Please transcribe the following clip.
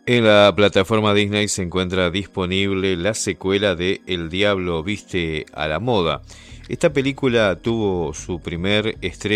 En la plataforma Disney se encuentra disponible la secuela de El Diablo Viste a la Moda. Esta película tuvo su primer estreno